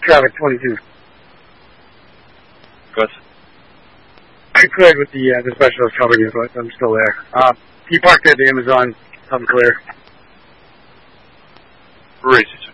traffic 22. Good. I cleared with the specialist covering you, but I'm still there. He parked at the Amazon. I'm clear. Raise it.